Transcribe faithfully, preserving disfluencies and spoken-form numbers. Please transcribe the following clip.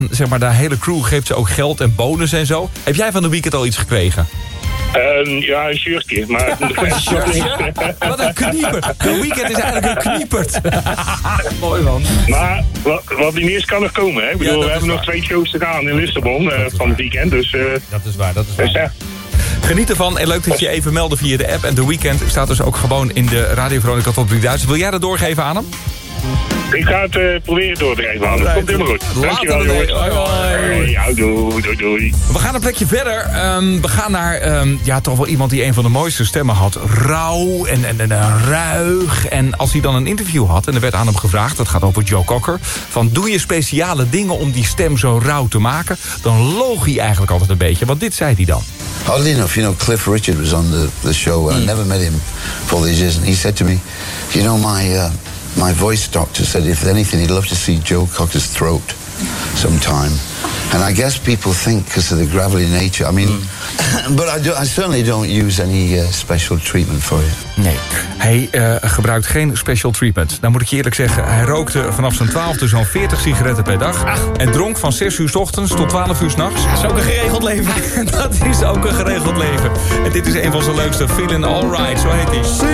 Zeg maar, de hele crew geeft ze ook geld en bonus en zo. Heb jij van de Weeknd al iets gekregen? Uh, ja, een shirtje, maar... Een shirtje? Wat een knieper. De Weeknd is eigenlijk een kniepert. Mooi, man. Maar wat, wat die eerst kan nog komen, hè? Ik bedoel, ja, we hebben waar. nog twee shows te gaan in Lissabon uh, van het weekend, dus... Uh, dat is waar, dat is waar. Dus, ja. Geniet ervan en leuk dat je even meldde via de app. En The Weeknd staat dus ook gewoon in de Radio Veronica Top drieduizend. Wil jij dat doorgeven aan hem? Ik ga het uh, proberen door te geven aan hem. Komt helemaal goed. Dankjewel, jongens. Hoi, hoi. Ja, doei, doei, doei. We gaan een plekje verder. Um, we gaan naar um, ja, toch wel iemand die een van de mooiste stemmen had. Rauw en, en, en uh, ruig. En als hij dan een interview had en er werd aan hem gevraagd... dat gaat over Joe Cocker... van doe je speciale dingen om die stem zo rauw te maken... dan loog hij eigenlijk altijd een beetje. Want dit zei hij dan. Oddly enough, you know, Cliff Richard was on the, the show, and mm. I never met him for all these years, and he said to me, you know, my uh, my voice doctor said if anything, he'd love to see Joe Cocker's throat sometime. And I guess people think because of the gravelly nature, I mean, mm. but I, do, I certainly don't use any uh, special treatment for it. Nee, hij uh, gebruikt geen special treatment. Nou moet ik je eerlijk zeggen, hij rookte vanaf zijn twaalfde zo'n veertig sigaretten per dag. Ach. En dronk van zes uur 's ochtends tot twaalf uur 's nachts. Dat is ook een geregeld leven. Dat is ook een geregeld leven. En dit is een van zijn leukste, Feelin' Alright, zo heet hij.